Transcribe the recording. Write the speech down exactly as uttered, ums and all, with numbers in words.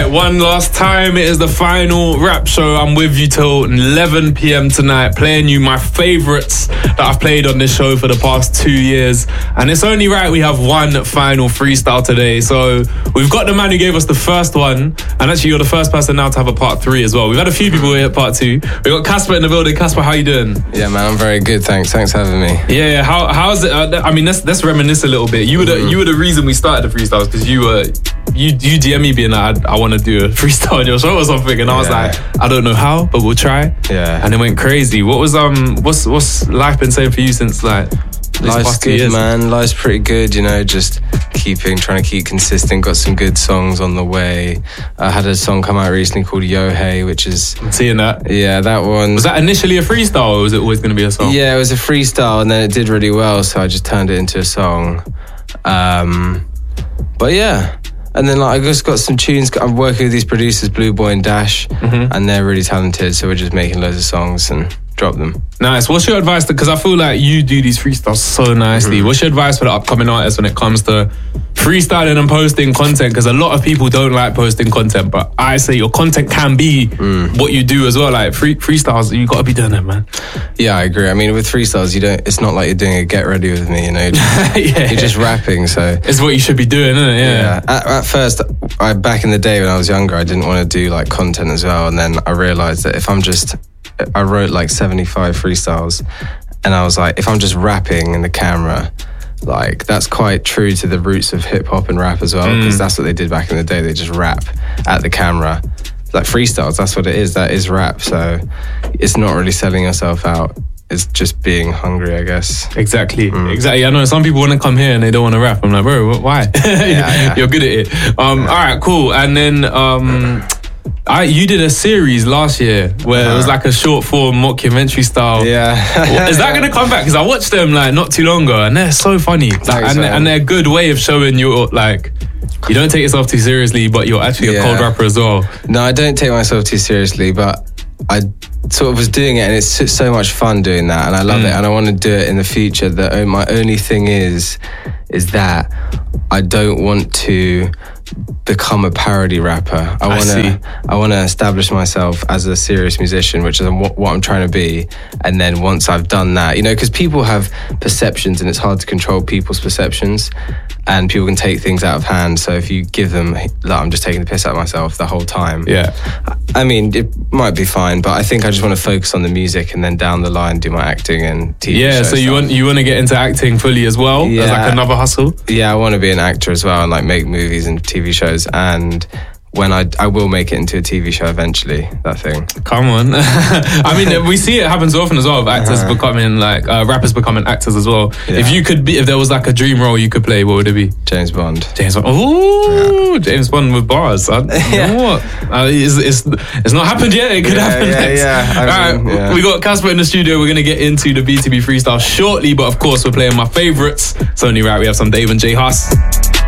one last time. It is the final rap show. I'm with you till eleven p.m. tonight, playing you my favourites that I've played on this show for the past two years. And it's only right we have one final freestyle today. So we've got the man who gave us the first one, and actually you're the first person now to have a part three as well. We've had a few people here at part two. We got Casper in the building. Casper, how you doing? Yeah, man, I'm very good. Thanks. Thanks for having me. Yeah, yeah. How how's it? Uh, I mean, let's let's reminisce a little bit. You were the mm. you were the reason we started the freestyles, because you were you you D M me being like, I, I want to do a freestyle on your show or something, and I was yeah. like, I don't know how, but we'll try. Yeah. And it went crazy. What was um what's what's life been saying for you since like life's good, years? Man. Life's pretty good. You know, just keeping trying to keep consistent. Got some good songs on the way. I had a song come out recently called Yo Hey, which is I'm seeing that. Yeah, that one. Was that initially a freestyle, or was it always going to be a song? Yeah, it was a freestyle, and then it did really well, so I just turned it into a song. Um, but yeah. And then like I just got some tunes. I'm working with these producers, Blue Boy and Dash, mm-hmm. and they're really talented. So we're just making loads of songs and drop them. Nice. What's your advice? Because I feel like you do these freestyles so nicely. Mm-hmm. What's your advice for the upcoming artists when it comes to freestyling and posting content? Because a lot of people don't like posting content, but I say your content can be mm. what you do as well. Like free, freestyles, you got to be doing that, man. Yeah, I agree. I mean, with freestyles, you don't. It's not like you're doing a get ready with me. You know, yeah, you're just rapping. So it's what you should be doing, isn't it? Yeah. yeah. At, at first, I back in the day when I was younger, I didn't want to do like content as well, and then I realized that if I'm just I wrote like seventy-five freestyles, and I was like, if I'm just rapping in the camera, like that's quite true to the roots of hip hop and rap as well, because mm. that's what they did back in the day. They just rap at the camera, like freestyles. That's what it is. That is rap. So it's not really selling yourself out. It's just being hungry, I guess. Exactly, mm. exactly. I know some people want to come here and they don't want to rap. I'm like, bro, why? Yeah, yeah. You're good at it. Um, yeah. All right, cool. And then. Um, I, you did a series last year where uh-huh. it was like a short form mockumentary style. Yeah. Is that going to come back? Because I watched them like not too long ago, and they're so funny. Like, and, and they're a good way of showing you like you don't take yourself too seriously, but you're actually yeah. a cold rapper as well. No, I don't take myself too seriously, but I sort of was doing it, and it's so much fun doing that, and I love mm. it, and I want to do it in the future. The my only thing is, is that I don't want to become a parody rapper. I want to I want to establish myself as a serious musician, which is what, what I'm trying to be. And then once I've done that, you know, because people have perceptions and it's hard to control people's perceptions, and people can take things out of hand. So if you give them, like, I'm just taking the piss out of myself the whole time. Yeah. I mean, it might be fine, but I think I just want to focus on the music and then down the line do my acting and T V yeah, show so you stuff. want you want to get into acting fully as well? Yeah. As like another hustle? Yeah, I want to be an actor as well and like make movies and T V shows, and when I I will make it into a T V show eventually, that thing. Come on. I mean, we see it happen so often as well, of actors uh-huh. becoming like, uh, rappers becoming actors as well. Yeah. If you could be, if there was like a dream role you could play, what would it be? James Bond. James Bond. Ooh, yeah. James Bond with bars, son. Yeah. You know what? Uh, it's, it's, it's not happened yet, it could yeah, happen yeah, next. Yeah, I mean, All right, yeah. We got Casper in the studio, we're going to get into the B two B freestyle shortly, but of course we're playing my favourites. It's only right, we have some Dave and J Huss.